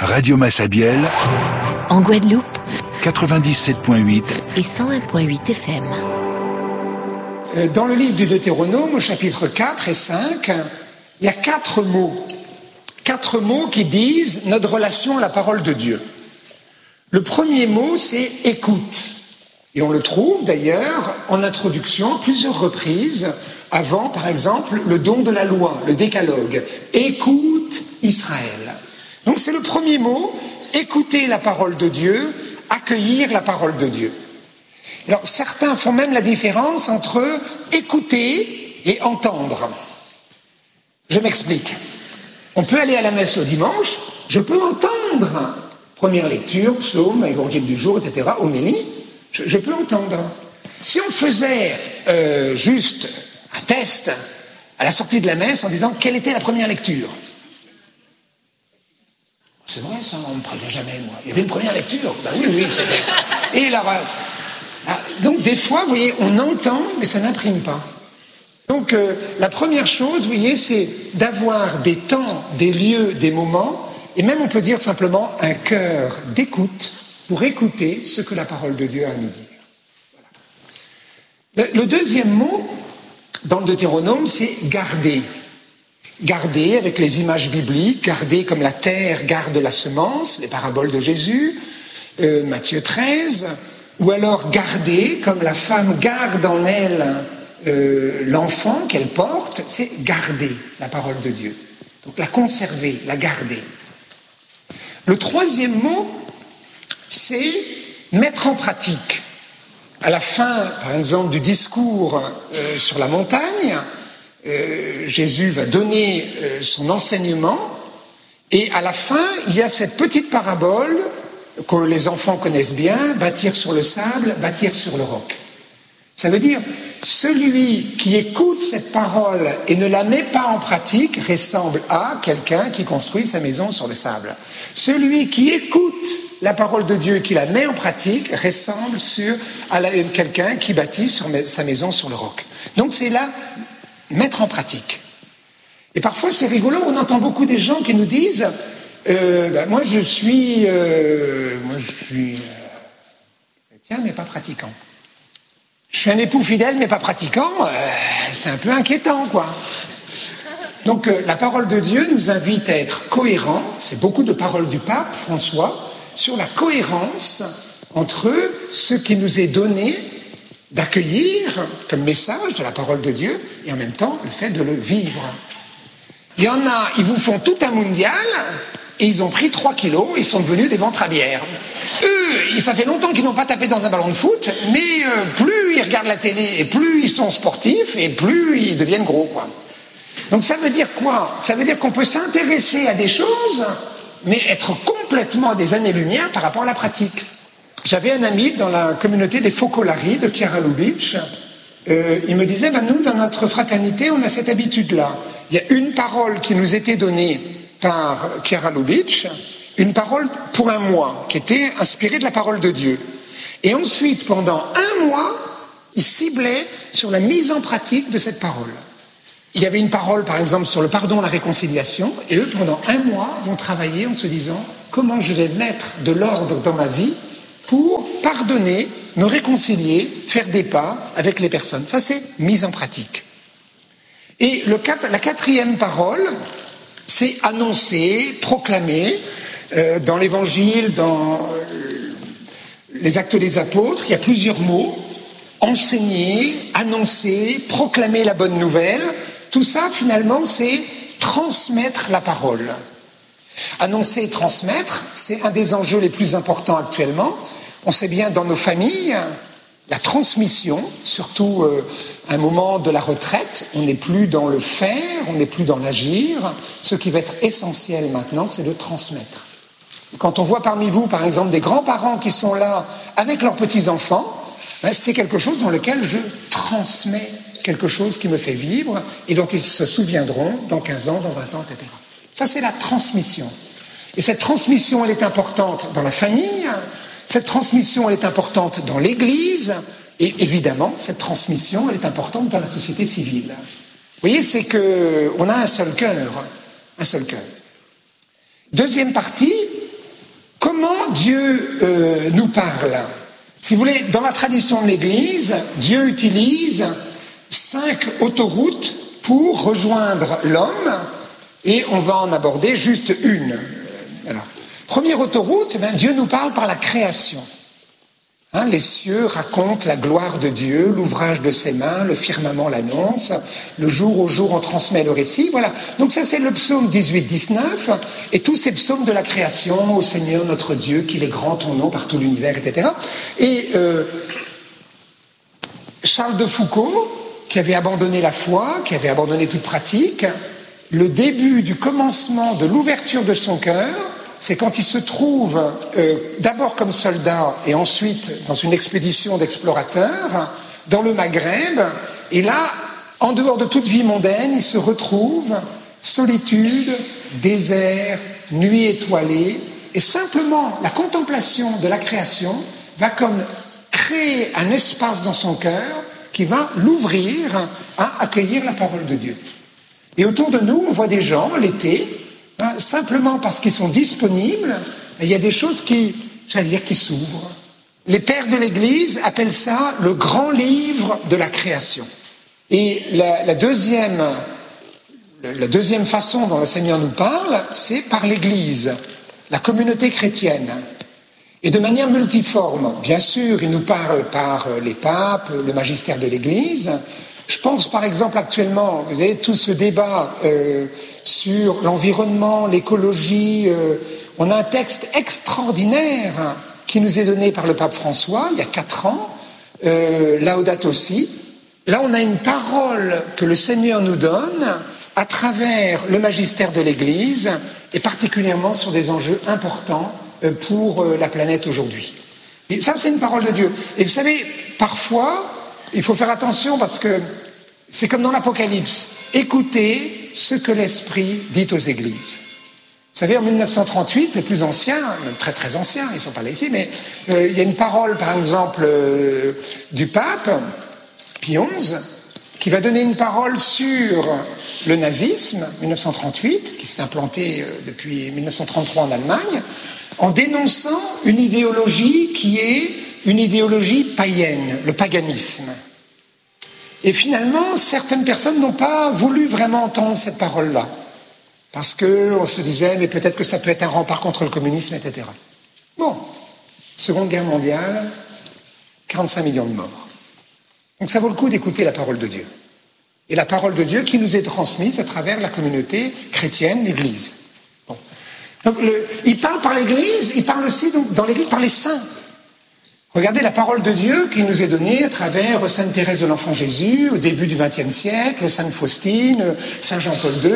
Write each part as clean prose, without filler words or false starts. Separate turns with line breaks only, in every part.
Radio Massabielle,
en Guadeloupe,
97.8
et 101.8 FM.
Dans le livre du Deutéronome, au chapitre 4 et 5, il y a 4 mots. 4 mots qui disent notre relation à la parole de Dieu. Le premier mot, c'est « écoute ». Et on le trouve d'ailleurs en introduction à plusieurs reprises, avant par exemple le don de la loi, le décalogue. « Écoute Israël ». Donc c'est le premier mot, écouter la parole de Dieu, accueillir la parole de Dieu. Alors certains font même la différence entre écouter et entendre. Je m'explique. On peut aller à la messe le dimanche, je peux entendre. Première lecture, psaume, évangile du jour, etc., homélie, je peux entendre. Si on faisait juste un test à la sortie de la messe en disant quelle était la première lecture? C'est vrai ça, on ne me prévient jamais moi. Il y avait une première lecture? Ben oui, c'était... Et là, donc des fois, vous voyez, on entend, mais ça n'imprime pas. Donc la première chose, vous voyez, c'est d'avoir des temps, des lieux, des moments, et même on peut dire simplement un cœur d'écoute pour écouter ce que la parole de Dieu a à nous dire. Voilà. Le deuxième mot dans le Deutéronome, c'est garder. Garder avec les images bibliques, garder comme la terre garde la semence, les paraboles de Jésus, Matthieu 13, ou alors garder comme la femme garde en elle l'enfant qu'elle porte, c'est garder la parole de Dieu. Donc la conserver, la garder. Le troisième mot, c'est mettre en pratique. À la fin, par exemple, du discours sur la montagne, Jésus va donner son enseignement et à la fin, il y a cette petite parabole que les enfants connaissent bien, bâtir sur le sable, bâtir sur le roc. Ça veut dire, celui qui écoute cette parole et ne la met pas en pratique ressemble à quelqu'un qui construit sa maison sur le sable. Celui qui écoute la parole de Dieu et qui la met en pratique ressemble à quelqu'un qui bâtit sa maison sur le roc. Donc c'est là, mettre en pratique. Et parfois c'est rigolo, on entend beaucoup des gens qui nous disent moi je suis chrétien mais pas pratiquant. Je suis un époux fidèle mais pas pratiquant, c'est un peu inquiétant quoi. Donc la parole de Dieu nous invite à être cohérents, c'est beaucoup de paroles du pape François, sur la cohérence entre ce qui nous est donné d'accueillir comme message de la parole de Dieu et en même temps le fait de le vivre. Il y en a, ils vous font tout un mondial et ils ont pris 3 kilos, ils sont devenus des ventres à bière. Eux, ça fait longtemps qu'ils n'ont pas tapé dans un ballon de foot, mais plus ils regardent la télé et plus ils sont sportifs et plus ils deviennent gros, quoi. Donc ça veut dire quoi? Ça veut dire qu'on peut s'intéresser à des choses, mais être complètement à des années-lumière par rapport à la pratique. J'avais un ami dans la communauté des Focolari de Chiara Lubich. Il me disait, nous, dans notre fraternité, on a cette habitude-là. Il y a une parole qui nous était donnée par Chiara Lubich, une parole pour un mois, qui était inspirée de la parole de Dieu. Et ensuite, pendant un mois, il ciblait sur la mise en pratique de cette parole. Il y avait une parole, par exemple, sur le pardon, la réconciliation, et eux, pendant un mois, vont travailler en se disant comment je vais mettre de l'ordre dans ma vie pour pardonner, me réconcilier, faire des pas avec les personnes. Ça, c'est mise en pratique. Et la quatrième parole, c'est annoncer, proclamer. Dans l'Évangile, dans les Actes des Apôtres, il y a plusieurs mots. Enseigner, annoncer, proclamer la bonne nouvelle. Tout ça, finalement, c'est transmettre la parole. Annoncer et transmettre, c'est un des enjeux les plus importants actuellement. On sait bien dans nos familles, la transmission, surtout un moment de la retraite, on n'est plus dans le faire, on n'est plus dans l'agir. Ce qui va être essentiel maintenant, c'est de transmettre. Quand on voit parmi vous, par exemple, des grands-parents qui sont là avec leurs petits-enfants, c'est quelque chose dans lequel je transmets quelque chose qui me fait vivre et dont ils se souviendront dans 15 ans, dans 20 ans, etc. Ça, c'est la transmission. Et cette transmission, elle est importante dans la famille, cette transmission, elle est importante dans l'Église, et évidemment, cette transmission, elle est importante dans la société civile. Vous voyez, c'est qu'on a un seul cœur. Deuxième partie, comment Dieu nous parle? Si vous voulez, dans la tradition de l'Église, Dieu utilise 5 autoroutes pour rejoindre l'homme, et on va en aborder juste une. Alors, première autoroute, Dieu nous parle par la création. Les cieux racontent la gloire de Dieu, l'ouvrage de ses mains, le firmament l'annonce, le jour au jour on transmet le récit, voilà. Donc ça c'est le psaume 18-19, et tous ces psaumes de la création, ô Seigneur notre Dieu, qu'il est grand ton nom par tout l'univers, etc. Et Charles de Foucault, qui avait abandonné la foi, qui avait abandonné toute pratique, le début du commencement de l'ouverture de son cœur, c'est quand il se trouve d'abord comme soldat et ensuite dans une expédition d'explorateurs dans le Maghreb, et là, en dehors de toute vie mondaine, il se retrouve solitude, désert, nuit étoilée, et simplement la contemplation de la création va comme créer un espace dans son cœur qui va l'ouvrir à accueillir la parole de Dieu. Et autour de nous, on voit des gens, l'été, simplement parce qu'ils sont disponibles, il y a des choses qui s'ouvrent. Les pères de l'Église appellent ça le grand livre de la création. Et la deuxième façon dont le Seigneur nous parle, c'est par l'Église, la communauté chrétienne. Et de manière multiforme. Bien sûr, il nous parle par les papes, le magistère de l'Église. Je pense par exemple actuellement, vous avez tout ce débat sur l'environnement, l'écologie. On a un texte extraordinaire qui nous est donné par le pape François il y a 4 ans, Laudato Si. Là, on a une parole que le Seigneur nous donne à travers le magistère de l'Église et particulièrement sur des enjeux importants pour la planète aujourd'hui. Et ça, c'est une parole de Dieu. Et vous savez, parfois, il faut faire attention parce que c'est comme dans l'Apocalypse. Écoutez ce que l'Esprit dit aux églises. Vous savez, en 1938, les plus anciens, même très très anciens, ils ne sont pas là ici, mais il y a une parole, par exemple, du pape, Pie XI, qui va donner une parole sur le nazisme, 1938, qui s'est implanté depuis 1933 en Allemagne, en dénonçant une idéologie qui est une idéologie païenne, le paganisme. Et finalement, certaines personnes n'ont pas voulu vraiment entendre cette parole-là, parce qu'on se disait, mais peut-être que ça peut être un rempart contre le communisme, etc. Bon, Seconde Guerre mondiale, 45 millions de morts. Donc ça vaut le coup d'écouter la parole de Dieu. Et la parole de Dieu qui nous est transmise à travers la communauté chrétienne, l'Église. Bon. Donc il parle par l'Église, il parle aussi donc, dans l'Église par les saints. Regardez la parole de Dieu qui nous est donnée à travers Sainte Thérèse de l'Enfant Jésus au début du XXe siècle, Sainte Faustine, Saint Jean-Paul II,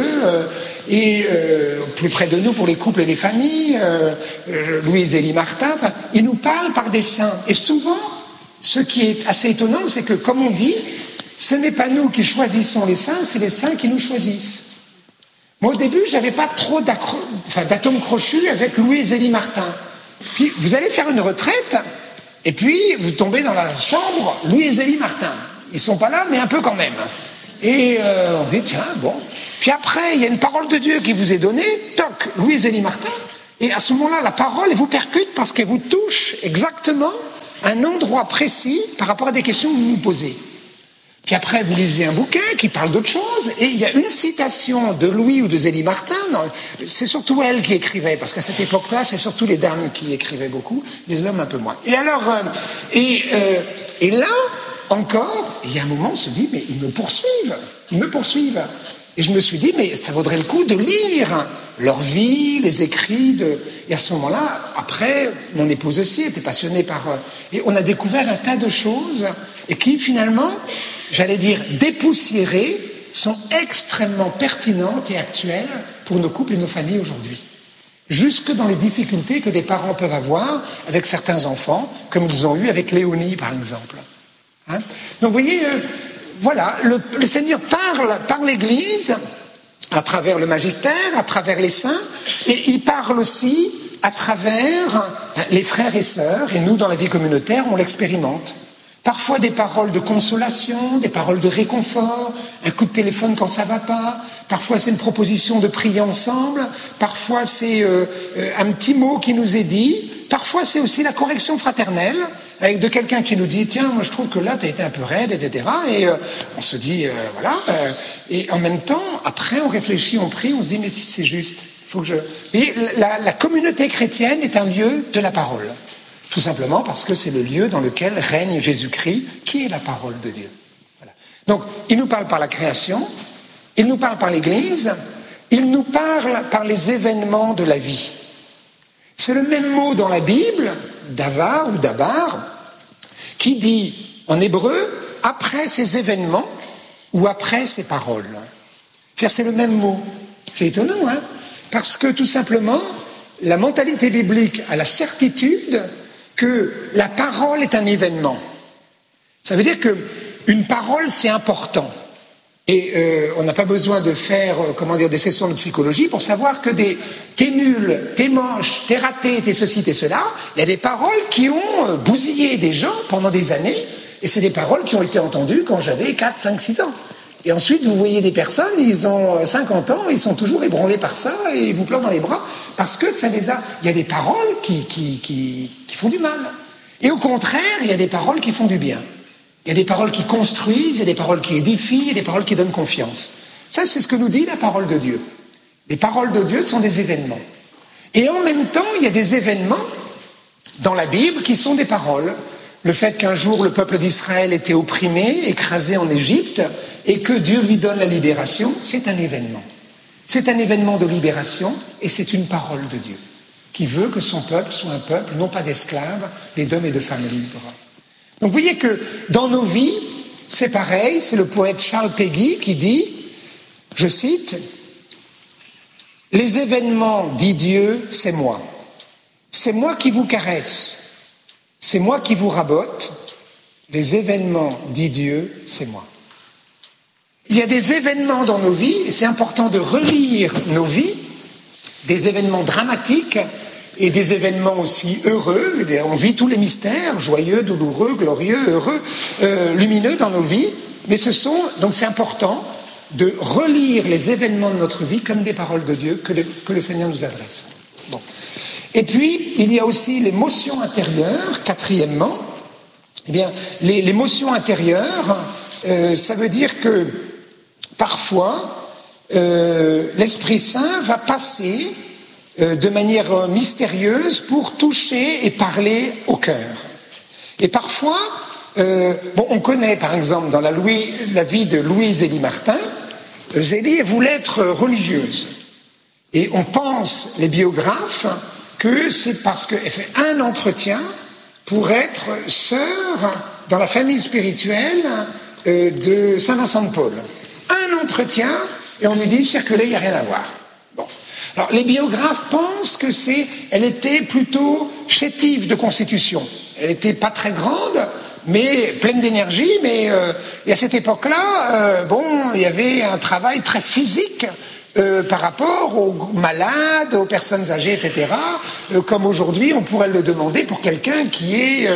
et plus près de nous pour les couples et les familles, Louise-Élie Martin. Enfin, il nous parle par des saints. Et souvent, ce qui est assez étonnant, c'est que, comme on dit, ce n'est pas nous qui choisissons les saints, c'est les saints qui nous choisissent. Moi, au début, j'avais pas trop d'atomes crochus avec Louise-Élie Martin. Puis, vous allez faire une retraite, et puis, vous tombez dans la chambre Louise-Élie Martin. Ils sont pas là, mais un peu quand même. Et on se dit, tiens, bon. Puis après, il y a une parole de Dieu qui vous est donnée, toc, Louise-Élie Martin. Et à ce moment-là, la parole, elle vous percute parce qu'elle vous touche exactement à un endroit précis par rapport à des questions que vous vous posez. Puis après, vous lisez un bouquin qui parle d'autre chose, et il y a une citation de Louis ou de Zélie Martin, c'est surtout elle qui écrivait, parce qu'à cette époque-là, c'est surtout les dames qui écrivaient beaucoup, les hommes un peu moins. Et alors, et là, encore, il y a un moment, on se dit, mais ils me poursuivent. Et je me suis dit, mais ça vaudrait le coup de lire leur vie, les écrits. Et à ce moment-là, après, mon épouse aussi était passionnée par... Et on a découvert un tas de choses, et qui finalement, j'allais dire dépoussiérées, sont extrêmement pertinentes et actuelles pour nos couples et nos familles aujourd'hui. Jusque dans les difficultés que des parents peuvent avoir avec certains enfants, comme ils ont eu avec Léonie, par exemple. Hein? Donc vous voyez, voilà, le Seigneur parle par l'Église, à travers le magistère, à travers les saints, et il parle aussi à travers les frères et sœurs, et nous, dans la vie communautaire, on l'expérimente. Parfois des paroles de consolation, des paroles de réconfort, un coup de téléphone quand ça va pas, parfois c'est une proposition de prier ensemble, parfois c'est un petit mot qui nous est dit, parfois c'est aussi la correction fraternelle, avec de quelqu'un qui nous dit, tiens, moi je trouve que là tu as été un peu raide, etc. Et on se dit, voilà, et en même temps, après on réfléchit, on prie, on se dit, mais si c'est juste, faut que je... Et la communauté chrétienne est un lieu de la parole, tout simplement parce que c'est le lieu dans lequel règne Jésus-Christ, qui est la parole de Dieu. Voilà. Donc, il nous parle par la création, il nous parle par l'Église, il nous parle par les événements de la vie. C'est le même mot dans la Bible, Dava ou Dabar, qui dit en hébreu après ces événements ou après ces paroles. C'est le même mot. C'est étonnant, hein? Parce que tout simplement, la mentalité biblique a la certitude que la parole est un événement. Ça veut dire qu'une parole, c'est important. Et on n'a pas besoin de faire, des sessions de psychologie pour savoir que t'es nul, t'es moche, t'es raté, t'es ceci, t'es cela. Il y a des paroles qui ont bousillé des gens pendant des années, et c'est des paroles qui ont été entendues quand j'avais 4, 5, 6 ans. Et ensuite, vous voyez des personnes, ils ont 50 ans, ils sont toujours ébranlés par ça, et ils vous pleurent dans les bras, parce que ça les a... Il y a des paroles qui font du mal. Et au contraire, il y a des paroles qui font du bien. Il y a des paroles qui construisent, il y a des paroles qui édifient, il y a des paroles qui donnent confiance. Ça, c'est ce que nous dit la parole de Dieu. Les paroles de Dieu sont des événements. Et en même temps, il y a des événements dans la Bible qui sont des paroles. Le fait qu'un jour le peuple d'Israël était opprimé, écrasé en Égypte, et que Dieu lui donne la libération, c'est un événement. C'est un événement de libération, et c'est une parole de Dieu, qui veut que son peuple soit un peuple, non pas d'esclaves, mais d'hommes et de femmes libres. Donc vous voyez que dans nos vies, c'est pareil, c'est le poète Charles Péguy qui dit, je cite, « Les événements, dit Dieu, c'est moi. C'est moi qui vous caresse. C'est moi qui vous rabote. Les événements, dit Dieu, c'est moi. » Il y a des événements dans nos vies, et c'est important de relire nos vies, des événements dramatiques et des événements aussi heureux. On vit tous les mystères, joyeux, douloureux, glorieux, heureux, lumineux dans nos vies, mais donc c'est important de relire les événements de notre vie comme des paroles de Dieu que le Seigneur nous adresse. Bon. Et puis, il y a aussi l'émotion intérieure, quatrièmement. Eh bien, l'émotion intérieure, ça veut dire que parfois, l'Esprit Saint va passer de manière mystérieuse pour toucher et parler au cœur. Et parfois, on connaît par exemple dans la vie de Louise Zélie Martin, Zélie voulait être religieuse. Et on pense, les biographes, que c'est parce qu'elle fait un entretien pour être sœur dans la famille spirituelle de Saint Vincent de Paul. Un entretien, et on lui dit, circuler, il n'y a rien à voir. Bon. Alors, les biographes pensent que elle était plutôt chétive de constitution. Elle n'était pas très grande, mais pleine d'énergie, mais et à cette époque-là, il y avait un travail très physique par rapport aux malades, aux personnes âgées, etc. Comme aujourd'hui, on pourrait le demander pour quelqu'un qui est,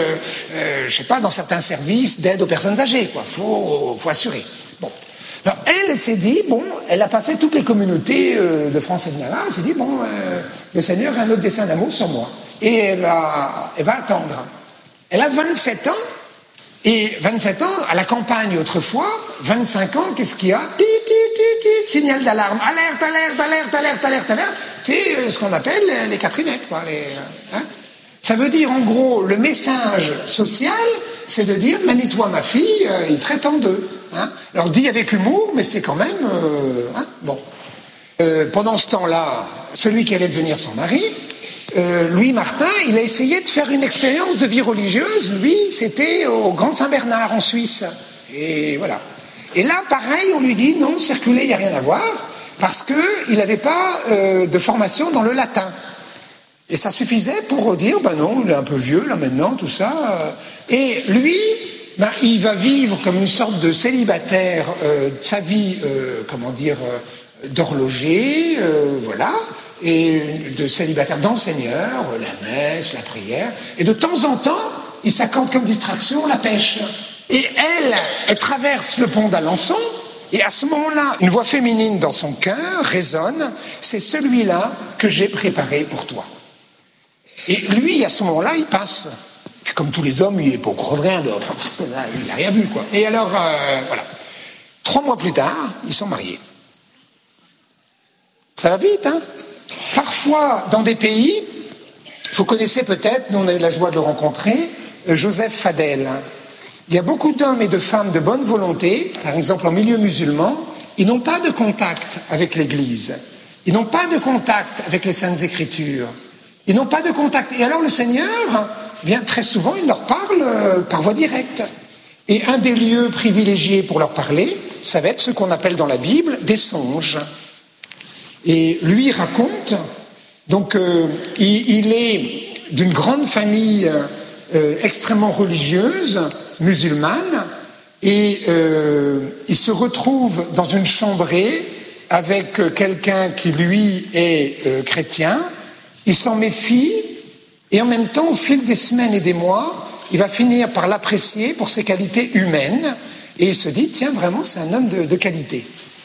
dans certains services d'aide aux personnes âgées, quoi. Faut assurer. Bon. Alors, elle s'est dit, elle n'a pas fait toutes les communautés de France et de Navarre, elle s'est dit, le Seigneur a un autre dessein d'amour sur moi. Et elle va attendre. Elle a 27 ans, et 27 ans, à la campagne autrefois, 25 ans, qu'est-ce qu'il y a? Signal d'alarme, alerte, alerte, alerte, alerte, alerte, alerte. C'est ce qu'on appelle les caprinettes, quoi. Ça veut dire, en gros, le message social, c'est de dire, manie-toi ma fille, il serait temps d'eux. Hein. Alors dit avec humour, mais c'est quand même... pendant ce temps-là, celui qui allait devenir son mari, Louis Martin, il a essayé de faire une expérience de vie religieuse. Lui, c'était au Grand Saint-Bernard, en Suisse. Et voilà. Et là, pareil, on lui dit, non, circuler, il n'y a rien à voir, parce qu'il n'avait pas de formation dans le latin. Et ça suffisait pour dire, non, il est un peu vieux, là, maintenant, tout ça. Et lui... il va vivre comme une sorte de célibataire sa vie, d'horloger, voilà, et de célibataire dans le Seigneur, la messe, la prière, et de temps en temps, il s'accorde comme distraction la pêche. Et elle traverse le pont d'Alençon, Et à ce moment-là, une voix féminine dans son cœur résonne, c'est celui-là que j'ai préparé pour toi. Et lui, à ce moment-là, il passe. Puis comme tous les hommes, il n'est pas au courant de rien, il n'a rien vu, quoi. Et alors, voilà. 3 mois plus tard, ils sont mariés. Ça va vite, hein? Parfois, dans des pays, vous connaissez peut-être, nous on a eu la joie de le rencontrer, Joseph Fadel. Il y a beaucoup d'hommes et de femmes de bonne volonté, par exemple en milieu musulman, ils n'ont pas de contact avec l'Église, ils n'ont pas de contact avec les Saintes Écritures, ils n'ont pas de contact. Et alors le Seigneur, eh bien très souvent, il leur parle par voie directe. Et un des lieux privilégiés pour leur parler, ça va être ce qu'on appelle dans la Bible des songes. Et lui raconte, donc il est d'une grande famille extrêmement religieuse, musulmane, et il se retrouve dans une chambrée avec quelqu'un qui lui est chrétien, il s'en méfie, et en même temps, au fil des semaines et des mois, il va finir par l'apprécier pour ses qualités humaines, et il se dit, tiens, vraiment, c'est un homme de qualité.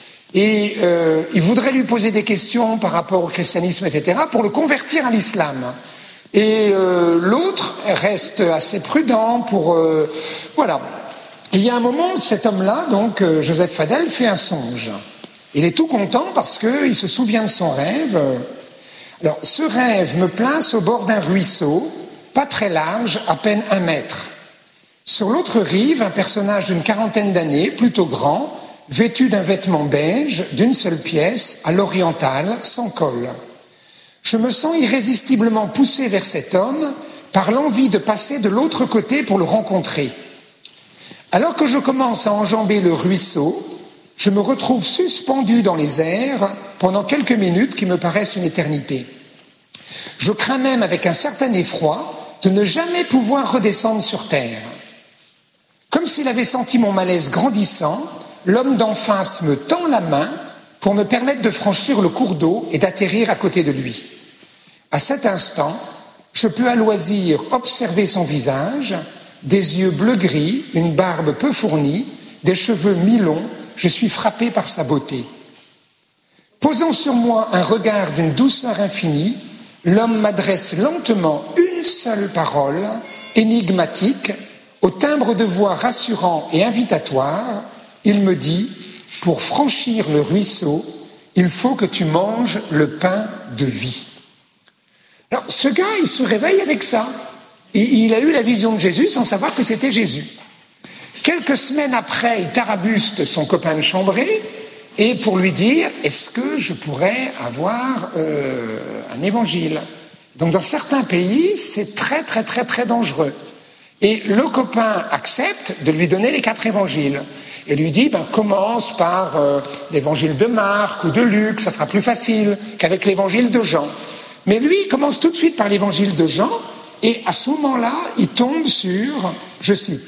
Et il voudrait lui poser des questions par rapport au christianisme, etc., pour le convertir à l'islam. Et l'autre reste assez prudent pour... voilà. Et il y a un moment, cet homme-là, donc Joseph Fadel, fait un songe. Il est tout content parce qu'il se souvient de son rêve. Alors, ce rêve me place au bord d'un ruisseau, pas très large, à peine 1 mètre. Sur l'autre rive, un personnage d'une 40aine d'années, plutôt grand, vêtu d'un vêtement beige, d'une seule pièce, à l'orientale, sans col. Je me sens irrésistiblement poussé vers cet homme par l'envie de passer de l'autre côté pour le rencontrer. Alors que je commence à enjamber le ruisseau, je me retrouve suspendu dans les airs pendant quelques minutes qui me paraissent une éternité. Je crains même avec un certain effroi de ne jamais pouvoir redescendre sur terre. Comme s'il avait senti mon malaise grandissant, l'homme d'en face me tend la main pour me permettre de franchir le cours d'eau et d'atterrir à côté de lui. À cet instant, je peux à loisir observer son visage, des yeux bleu-gris, une barbe peu fournie, des cheveux mi-longs, je suis frappé par sa beauté. Posant sur moi un regard d'une douceur infinie, l'homme m'adresse lentement une seule parole, énigmatique, au timbre de voix rassurant et invitatoire. Il me dit, pour franchir le ruisseau, il faut que tu manges le pain de vie. Alors, ce gars, il se réveille avec ça. Il a eu la vision de Jésus sans savoir que c'était Jésus. Quelques semaines après, il tarabuste son copain de chambrée et pour lui dire, est-ce que je pourrais avoir un évangile? Donc, dans certains pays, c'est très, très, très, très dangereux. Et le copain accepte de lui donner les 4 évangiles. Et lui dit, commence par l'évangile de Marc ou de Luc, ça sera plus facile qu'avec l'évangile de Jean. Mais lui, il commence tout de suite par l'évangile de Jean, et à ce moment-là, il tombe sur, je cite,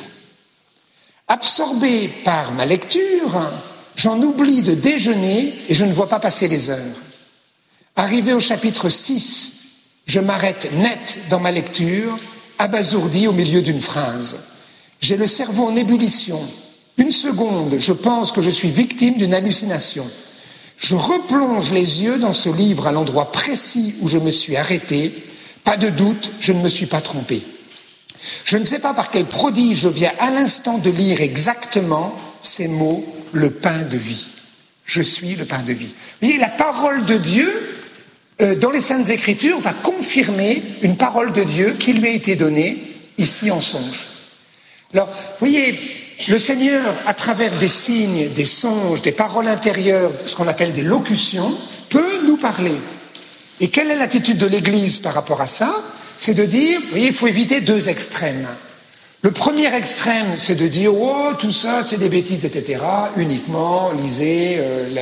« Absorbé par ma lecture, j'en oublie de déjeuner et je ne vois pas passer les heures. Arrivé au chapitre 6, je m'arrête net dans ma lecture, abasourdi au milieu d'une phrase. J'ai le cerveau en ébullition. 1 seconde, je pense que je suis victime d'une hallucination. Je replonge les yeux dans ce livre à l'endroit précis où je me suis arrêté. Pas de doute, je ne me suis pas trompé. Je ne sais pas par quel prodige je viens à l'instant de lire exactement ces mots, le pain de vie. Je suis le pain de vie. Vous voyez, la parole de Dieu, dans les Saintes Écritures, va confirmer une parole de Dieu qui lui a été donnée ici en songe. Alors, vous voyez, le Seigneur, à travers des signes, des songes, des paroles intérieures, ce qu'on appelle des locutions, peut nous parler. Et quelle est l'attitude de l'Église par rapport à ça? C'est de dire, vous voyez, il faut éviter 2 extrêmes. Le premier extrême, c'est de dire, oh, tout ça, c'est des bêtises, etc. Uniquement, lisez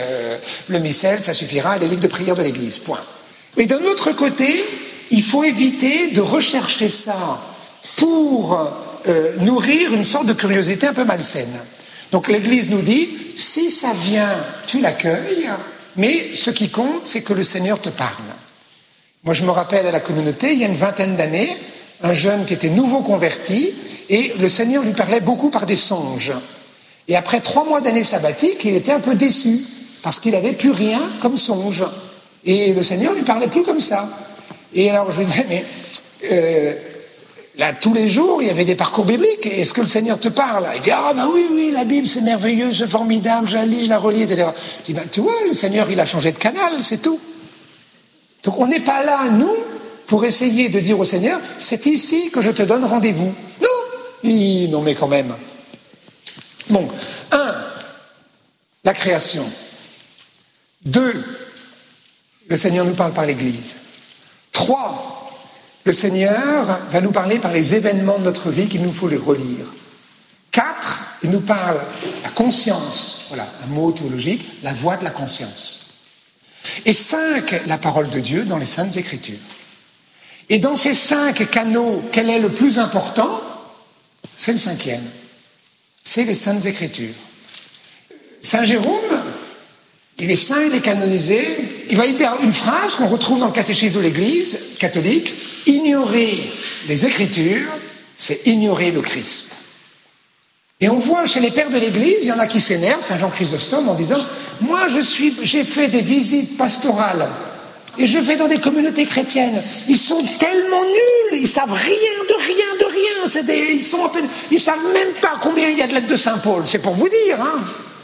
le missel, ça suffira, les livres de prière de l'Église, point. Et d'un autre côté, il faut éviter de rechercher ça pour nourrir une sorte de curiosité un peu malsaine. Donc l'Église nous dit, si ça vient, tu l'accueilles, mais ce qui compte, c'est que le Seigneur te parle. Moi, je me rappelle à la communauté, il y a une 20aine d'années, un jeune qui était nouveau converti, et le Seigneur lui parlait beaucoup par des songes. Et après 3 mois d'année sabbatique, il était un peu déçu, parce qu'il n'avait plus rien comme songe. Et le Seigneur ne lui parlait plus comme ça. Et alors je lui disais, mais là, tous les jours, il y avait des parcours bibliques. Est-ce que le Seigneur te parle? Il dit, ah bah oui, la Bible, c'est merveilleux, c'est formidable, je la lis, je la relis, etc. Je dis, ben tu vois, le Seigneur, il a changé de canal, c'est tout. Donc on n'est pas là, nous, pour essayer de dire au Seigneur, c'est ici que je te donne rendez-vous. Non, non mais quand même. Bon, 1, la création. 2, le Seigneur nous parle par l'Église. 3, le Seigneur va nous parler par les événements de notre vie qu'il nous faut les relire. 4, il nous parle la conscience, voilà, un mot théologique, la voix de la conscience. Et 5, la parole de Dieu dans les Saintes Écritures. Et dans ces 5 canaux, quel est le plus important? C'est le 5e. C'est les Saintes Écritures. Saint Jérôme, il est saint, il est canonisé, il va dire une phrase qu'on retrouve dans le catéchisme de l'Église catholique, ignorer les Écritures, c'est ignorer le Christ. Et on voit chez les pères de l'Église, il y en a qui s'énervent, Saint Jean Chrysostome, en disant « Moi, j'ai fait des visites pastorales et je vais dans des communautés chrétiennes. Ils sont tellement nuls, ils savent rien de rien. Ils savent même pas combien il y a de lettres de Saint Paul. C'est pour vous dire, hein. »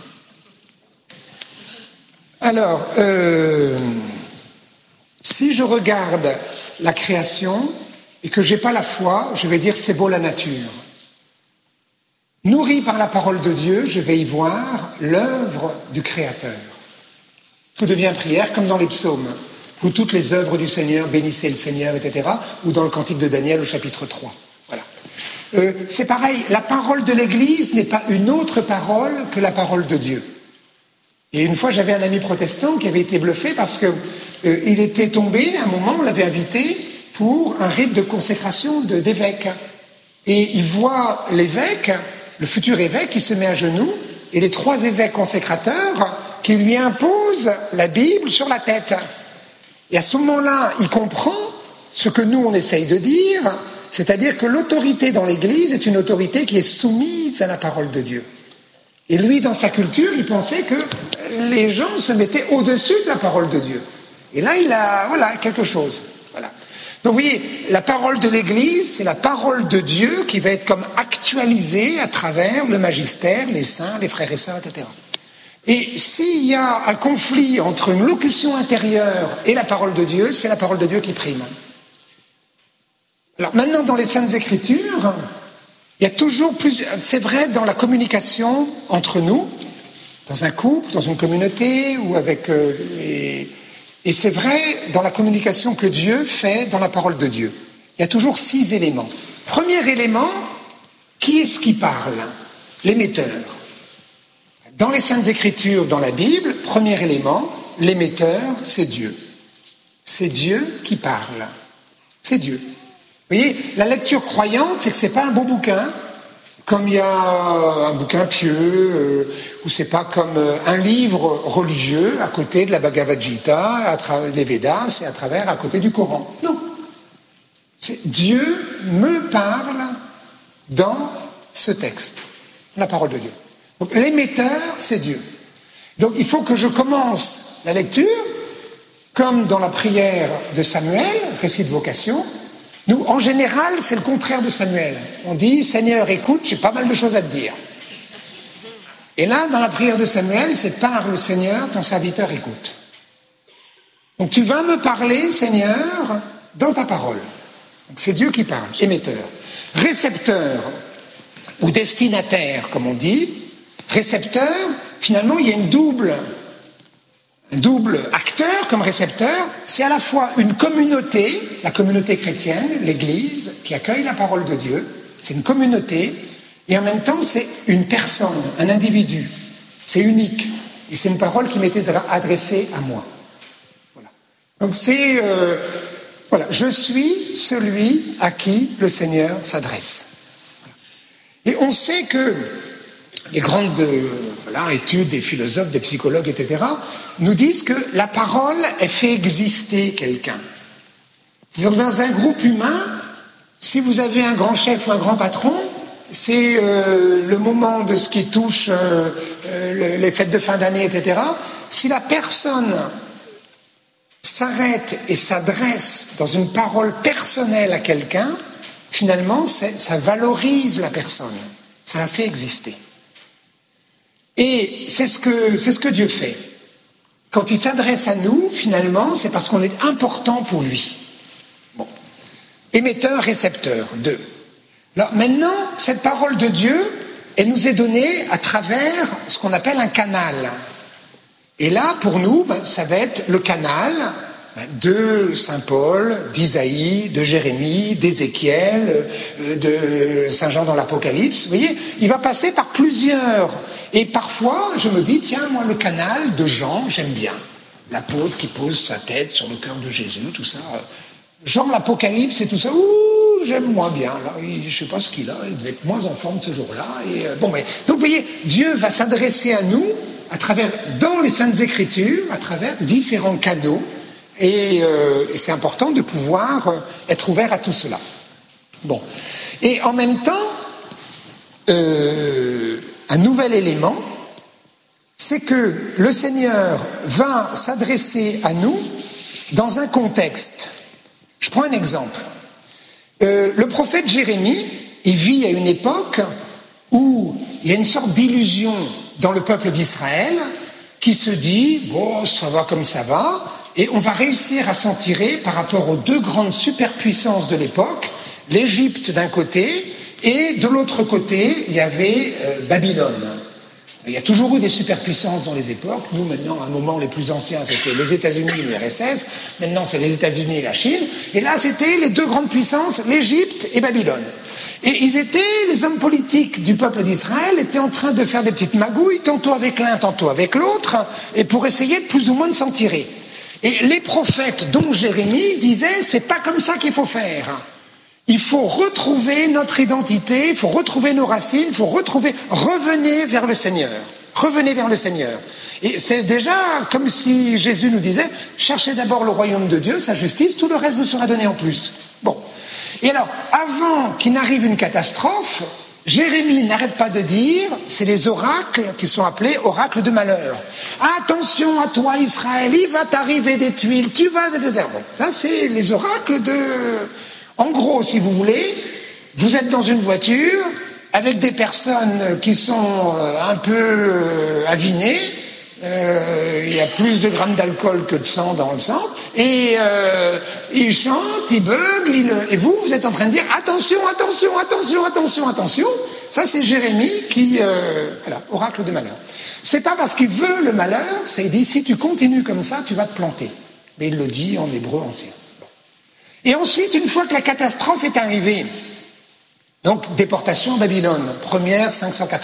Alors, si je regarde la création et que j'ai pas la foi, je vais dire c'est beau la nature. Nourri par la parole de Dieu, je vais y voir l'œuvre du Créateur. Tout devient prière, comme dans les psaumes. Vous toutes les œuvres du Seigneur, bénissez le Seigneur, etc. Ou dans le Cantique de Daniel au chapitre 3. Voilà. C'est pareil, la parole de l'Église n'est pas une autre parole que la parole de Dieu. Et une fois, j'avais un ami protestant qui avait été bluffé parce que il était tombé, à un moment, on l'avait invité pour un rite de consécration d'évêque. Et il voit l'évêque, le futur évêque, qui se met à genoux, et les 3 évêques consécrateurs qui lui imposent la Bible sur la tête. Et à ce moment-là, il comprend ce que nous, on essaye de dire, c'est-à-dire que l'autorité dans l'Église est une autorité qui est soumise à la parole de Dieu. Et lui, dans sa culture, il pensait que les gens se mettaient au-dessus de la parole de Dieu. Et là, il a, voilà, quelque chose. Voilà. Donc, vous voyez, la parole de l'Église, c'est la parole de Dieu qui va être comme actualisée à travers le magistère, les saints, les frères et sœurs, etc. Et s'il y a un conflit entre une locution intérieure et la parole de Dieu, c'est la parole de Dieu qui prime. Alors maintenant, dans les Saintes Écritures, il y a toujours plus, c'est vrai dans la communication entre nous, dans un couple, dans une communauté, ou avec et c'est vrai dans la communication que Dieu fait dans la parole de Dieu. Il y a toujours 6 éléments. Premier élément, qui est-ce qui parle? L'émetteur. Dans les Saintes Écritures, dans la Bible, premier élément, l'émetteur, c'est Dieu. C'est Dieu qui parle. C'est Dieu. Vous voyez, la lecture croyante, c'est que c'est pas un beau bouquin, comme il y a un bouquin pieux, ou c'est pas comme un livre religieux à côté de la Bhagavad Gita, à travers les Védas et à côté du Coran. Non. Dieu me parle dans ce texte, la parole de Dieu. Donc l'émetteur, c'est Dieu. Donc il faut que je commence la lecture, comme dans la prière de Samuel, récit de vocation. Nous, en général, c'est le contraire de Samuel. On dit, Seigneur, écoute, j'ai pas mal de choses à te dire. Et là, dans la prière de Samuel, c'est parle, Seigneur, ton serviteur écoute. Donc tu vas me parler, Seigneur, dans ta parole. Donc, c'est Dieu qui parle, émetteur. Récepteur, ou destinataire, comme on dit. Récepteur, finalement, il y a un double acteur comme récepteur, c'est à la fois une communauté, la communauté chrétienne, l'Église, qui accueille la parole de Dieu, c'est une communauté, et en même temps c'est une personne, un individu, c'est unique, et c'est une parole qui m'était adressée à moi. Voilà. Donc c'est, voilà, je suis celui à qui le Seigneur s'adresse. Voilà. Et on sait que les grandes études des philosophes, des psychologues, etc., nous disent que la parole, elle fait exister quelqu'un. Dans un groupe humain, si vous avez un grand chef ou un grand patron, c'est le moment de ce qui touche les fêtes de fin d'année, etc. Si la personne s'arrête et s'adresse dans une parole personnelle à quelqu'un, finalement, ça valorise la personne, ça la fait exister. Et c'est ce que Dieu fait. Quand il s'adresse à nous, finalement, c'est parce qu'on est important pour lui. Bon. Émetteur, récepteur, 2. Alors maintenant, cette parole de Dieu, elle nous est donnée à travers ce qu'on appelle un canal. Et là, pour nous, ça va être le canal de Saint Paul, d'Isaïe, de Jérémie, d'Ézéchiel, de Saint Jean dans l'Apocalypse. Vous voyez, il va passer par plusieurs. Et parfois, je me dis, tiens, moi, le canal de Jean, j'aime bien. L'apôtre qui pose sa tête sur le cœur de Jésus, tout ça. Jean, l'Apocalypse et tout ça, ouh, j'aime moins bien. Là, je ne sais pas ce qu'il a, il devait être moins en forme ce jour-là. Donc, vous voyez, Dieu va s'adresser à nous à travers, dans les Saintes Écritures, à travers différents canaux. Et c'est important de pouvoir être ouvert à tout cela. Bon. Et en même temps, un nouvel élément, c'est que le Seigneur va s'adresser à nous dans un contexte. Je prends un exemple. Le prophète Jérémie, il vit à une époque où il y a une sorte d'illusion dans le peuple d'Israël qui se dit, bon, ça va comme ça va, et on va réussir à s'en tirer par rapport aux deux grandes superpuissances de l'époque, l'Égypte d'un côté, et de l'autre côté, il y avait Babylone. Il y a toujours eu des superpuissances dans les époques. Nous, maintenant, à un moment, les plus anciens, c'était les États-Unis et l'URSS. Maintenant, c'est les États-Unis et la Chine. Et là, c'était les deux grandes puissances, l'Égypte et Babylone. Et les hommes politiques du peuple d'Israël étaient en train de faire des petites magouilles, tantôt avec l'un, tantôt avec l'autre, et pour essayer de plus ou moins de s'en tirer. Et les prophètes, dont Jérémie, disaient, c'est pas comme ça qu'il faut faire. Il faut retrouver notre identité, il faut retrouver nos racines, il faut revenez vers le Seigneur. Revenez vers le Seigneur. Et c'est déjà comme si Jésus nous disait, cherchez d'abord le royaume de Dieu, sa justice, tout le reste vous sera donné en plus. Bon. Et alors, avant qu'il n'arrive une catastrophe, Jérémie n'arrête pas de dire, c'est les oracles qui sont appelés oracles de malheur. Attention à toi Israël, il va t'arriver des tuiles, tu vas... Bon, ça c'est les oracles de... En gros, si vous voulez, vous êtes dans une voiture avec des personnes qui sont un peu avinées, il y a plus de grammes d'alcool que de sang dans le sang, et ils chantent, ils beuglent, et vous êtes en train de dire attention, attention, attention, attention, attention. Ça c'est Jérémie qui, voilà, oracle de malheur. C'est pas parce qu'il veut le malheur, c'est il dit si tu continues comme ça, tu vas te planter. Mais il le dit en hébreu ancien. Et ensuite, une fois que la catastrophe est arrivée, donc déportation en Babylone, première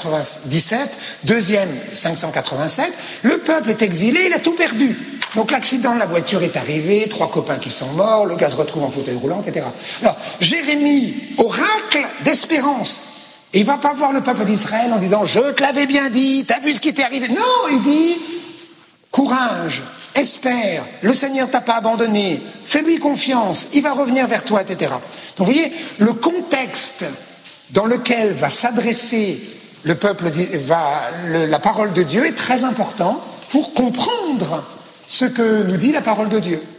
597, deuxième 587, le peuple est exilé, il a tout perdu. Donc l'accident de la voiture est arrivé, 3 copains qui sont morts, le gars se retrouve en fauteuil roulant, etc. Alors, Jérémie, oracle d'espérance. Et il ne va pas voir le peuple d'Israël en disant « Je te l'avais bien dit, t'as vu ce qui t'est arrivé ?» Non, il dit « Courage, espère, le Seigneur t'a pas abandonné, fais-lui confiance, il va revenir vers toi, etc. » Donc vous voyez, le contexte dans lequel va s'adresser le peuple, la parole de Dieu est très important pour comprendre ce que nous dit la parole de Dieu.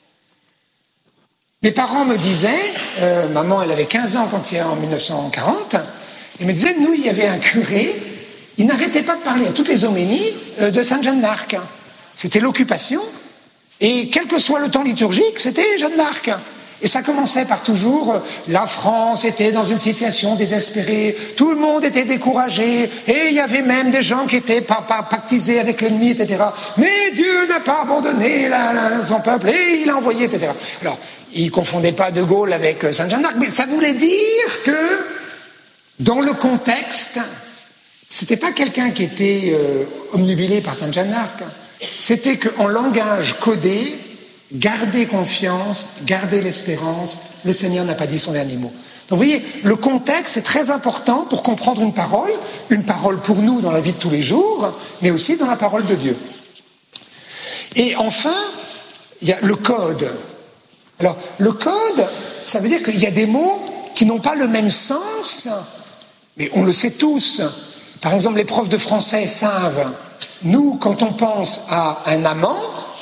Mes parents me disaient, maman elle avait 15 ans quand il y a en 1940, ils me disaient, nous il y avait un curé, il n'arrêtait pas de parler à toutes les homélies de Sainte Jeanne d'Arc. C'était l'occupation, et quel que soit le temps liturgique, c'était Jeanne d'Arc. Et ça commençait par toujours, la France était dans une situation désespérée, tout le monde était découragé, et il y avait même des gens qui étaient pactisés avec l'ennemi, etc. Mais Dieu n'a pas abandonné son peuple, et il a envoyé, etc. Alors, il ne confondait pas De Gaulle avec Sainte Jeanne d'Arc, mais ça voulait dire que, dans le contexte, c'était pas quelqu'un qui était omnubilé par Sainte Jeanne d'Arc, c'était qu'en langage codé, gardez confiance, gardez l'espérance, le Seigneur n'a pas dit son dernier mot. Donc vous voyez, le contexte est très important pour comprendre une parole pour nous dans la vie de tous les jours, mais aussi dans la parole de Dieu. Et enfin, il y a le code. Alors, le code, ça veut dire qu'il y a des mots qui n'ont pas le même sens Mais on le sait tous. Par exemple, les profs de français savent. Nous, quand on pense à un amant,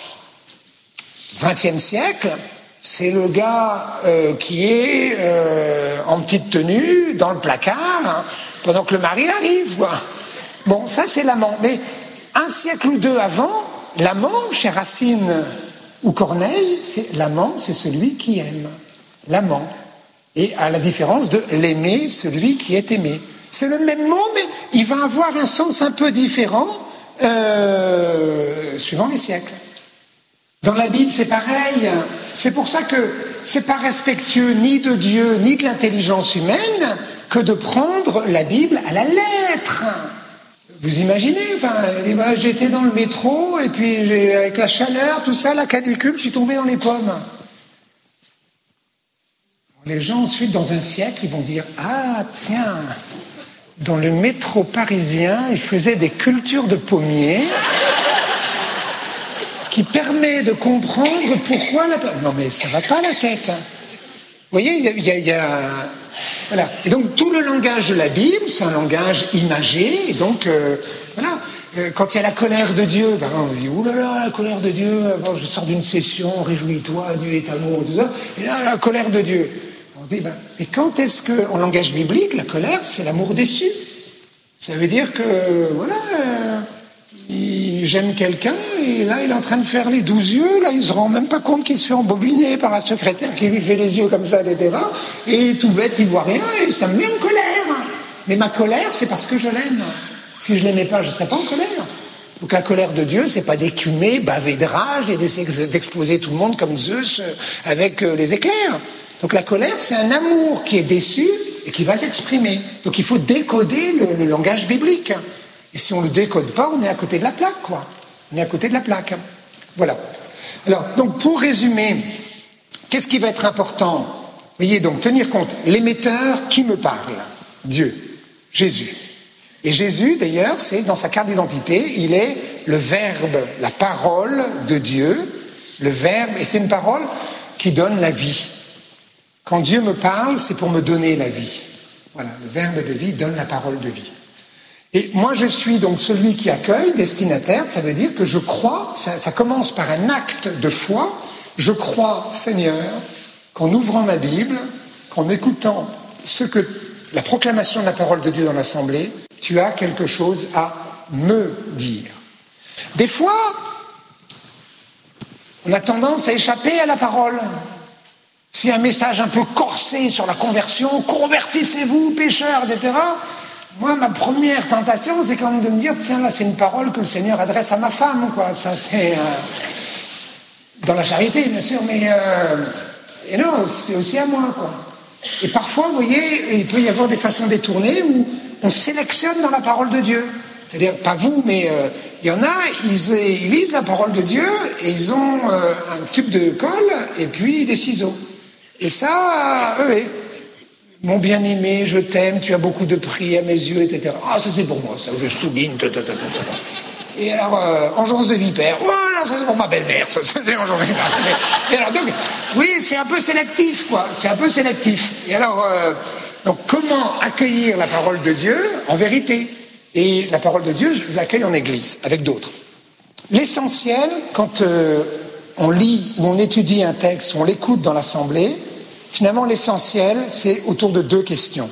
20e siècle, c'est le gars qui est en petite tenue, dans le placard, hein, pendant que le mari arrive, quoi. Bon, ça c'est l'amant. Mais un siècle ou deux avant, l'amant, chez Racine ou Corneille, l'amant, c'est celui qui aime. L'amant. Et à la différence de l'aimer, celui qui est aimé. C'est le même mot, mais il va avoir un sens un peu différent suivant les siècles. Dans la Bible, c'est pareil. C'est pour ça que c'est pas respectueux ni de Dieu, ni de l'intelligence humaine que de prendre la Bible à la lettre. Vous imaginez, j'étais dans le métro, et puis avec la chaleur, tout ça, la canicule, je suis tombé dans les pommes. Les gens, ensuite, dans un siècle, ils vont dire « Ah, tiens, dans le métro parisien, ils faisaient des cultures de pommiers qui permet de comprendre pourquoi la... » Non, mais ça va pas la tête. Vous voyez, il y a... Voilà. Et donc, tout le langage de la Bible, c'est un langage imagé, et donc, voilà. Quand il y a la colère de Dieu, on dit « Ouh là là, la colère de Dieu, bon, je sors d'une session, réjouis-toi, Dieu est amour, tout ça. » Et là, la colère de Dieu. On dit, mais quand est-ce que, en langage biblique, la colère, c'est l'amour déçu. Ça veut dire que, voilà, j'aime quelqu'un, et là, il est en train de faire les 12 yeux, là, il se rend même pas compte qu'il se fait embobiner par la secrétaire qui lui fait les yeux comme ça, etc. Et tout bête, il voit rien, et ça me met en colère. Mais ma colère, c'est parce que je l'aime. Si je l'aimais pas, je serais pas en colère. Donc la colère de Dieu, c'est pas d'écumer, baver de rage, et d'essayer d'exploser tout le monde comme Zeus avec les éclairs. Donc la colère, c'est un amour qui est déçu et qui va s'exprimer. Donc il faut décoder le langage biblique. Et si on ne le décode pas, on est à côté de la plaque, quoi. On est à côté de la plaque. Voilà. Alors, donc pour résumer, qu'est-ce qui va être important ? Vous voyez, donc tenir compte, l'émetteur qui me parle ? Dieu, Jésus. Et Jésus, d'ailleurs, c'est dans sa carte d'identité, il est le Verbe, la parole de Dieu, le Verbe, et c'est une parole qui donne la vie. Quand Dieu me parle, c'est pour me donner la vie. Voilà, le Verbe de vie donne la parole de vie. Et moi, je suis donc celui qui accueille, destinataire, ça veut dire que je crois, ça commence par un acte de foi, je crois, Seigneur, qu'en ouvrant ma Bible, qu'en écoutant la proclamation de la parole de Dieu dans l'Assemblée, tu as quelque chose à me dire. Des fois, on a tendance à échapper à la parole. S'il y a un message un peu corsé sur la conversion, convertissez-vous, pécheurs, etc. Moi, ma première tentation, c'est quand même de me dire, tiens, là, c'est une parole que le Seigneur adresse à ma femme, quoi. Ça, c'est dans la charité, bien sûr, mais et non, c'est aussi à moi, quoi. Et parfois, vous voyez, il peut y avoir des façons détournées où on sélectionne dans la parole de Dieu. C'est-à-dire, pas vous, mais il y en a, ils lisent la parole de Dieu et ils ont un tube de colle et puis des ciseaux. Et ça, mon bien-aimé, je t'aime, tu as beaucoup de prix à mes yeux, etc. Ah, ça c'est pour moi, ça, je souligne. Et alors, engeance de vipère, oh là, ça c'est pour ma belle-mère, ça c'est engeance de vipère. Et alors, donc, oui, c'est un peu sélectif, quoi, c'est un peu sélectif. Et alors, donc, comment accueillir la parole de Dieu en vérité ? Et la parole de Dieu, je l'accueille en église, avec d'autres. L'essentiel, quand on lit ou on étudie un texte, ou on l'écoute dans l'assemblée, finalement, l'essentiel, c'est autour de deux questions.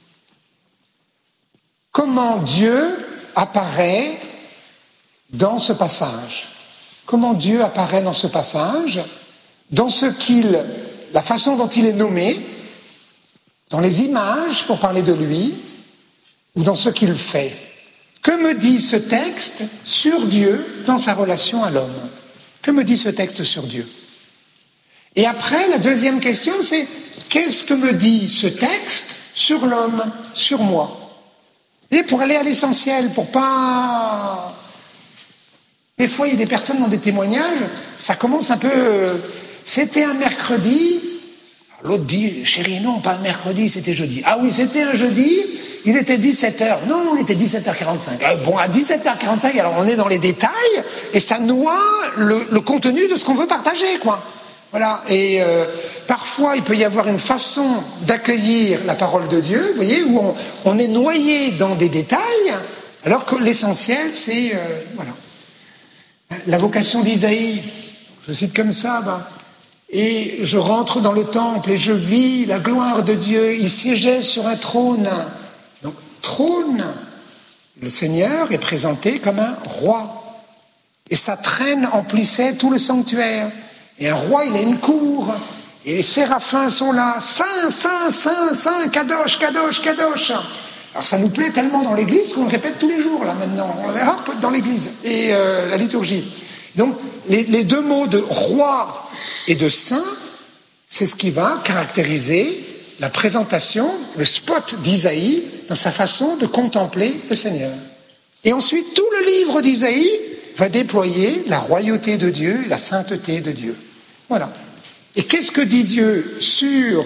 Comment Dieu apparaît dans ce passage ? Comment Dieu apparaît dans ce passage ? Dans la façon dont il est nommé, dans les images pour parler de lui, ou dans ce qu'il fait. Que me dit ce texte sur Dieu dans sa relation à l'homme ? Que me dit ce texte sur Dieu ? Et après, la deuxième question, c'est qu'est-ce que me dit ce texte sur l'homme, sur moi ? Et pour aller à l'essentiel, pour pas... Des fois, il y a des personnes dans des témoignages, ça commence un peu... C'était un mercredi, l'autre dit, chérie, non, pas un mercredi, c'était jeudi. Ah oui, c'était un jeudi, il était 17h. Non, il était 17h45. Bon, à 17h45, alors on est dans les détails, et ça noie le contenu de ce qu'on veut partager, quoi. Voilà, et parfois il peut y avoir une façon d'accueillir la parole de Dieu, vous voyez, où on est noyé dans des détails, alors que l'essentiel c'est, voilà. La vocation d'Isaïe, je cite comme ça, et je rentre dans le temple et je vis la gloire de Dieu, il siégeait sur un trône. Donc, trône, le Seigneur est présenté comme un roi. Et sa traîne emplissait tout le sanctuaire. Et un roi, il a une cour. Et les séraphins sont là. Saint, Saint, Saint, Saint, Kadosh, Kadosh, Kadosh. Alors ça nous plaît tellement dans l'église qu'on le répète tous les jours, là, maintenant. On verra dans l'église. Et la liturgie. Donc, les deux mots de roi et de saint, c'est ce qui va caractériser la présentation, le spot d'Isaïe dans sa façon de contempler le Seigneur. Et ensuite, tout le livre d'Isaïe va déployer la royauté de Dieu, la sainteté de Dieu. Voilà. Et qu'est-ce que dit Dieu sur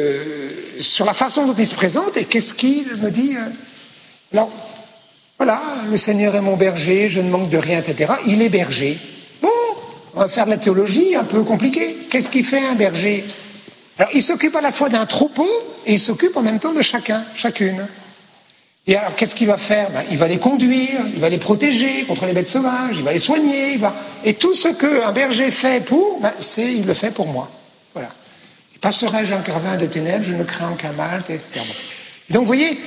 la façon dont il se présente et qu'est-ce qu'il me dit Alors, voilà, le Seigneur est mon berger, je ne manque de rien, etc. Il est berger. Bon, on va faire de la théologie un peu compliquée. Qu'est-ce qu'il fait un berger? Alors, il s'occupe à la fois d'un troupeau et il s'occupe en même temps de chacune. Et alors, qu'est-ce qu'il va faire? Il va les conduire, il va les protéger contre les bêtes sauvages, il va les soigner, et tout ce qu'un berger fait pour, il le fait pour moi. Voilà. Passerai-je un carvin de ténèbres, je ne crains aucun mal, etc. Donc, vous voyez,